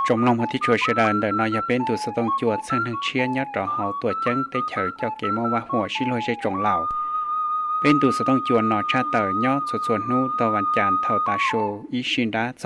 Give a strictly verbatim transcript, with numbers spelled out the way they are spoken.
จมลงพอที่ชัวเชดานเดินนอยาเป็นตัวสตองจวดซึ่งทั้งเชียยอดรอเฮาตัวจังเตเฉยเจ้าเกมว่าหัวชิลอยใช้จงเหล่าเป็นตัวสตองจวนนอชาเตอร์ยอดส่วนนู้ตะวันจานเท่าตาโชอีชินดา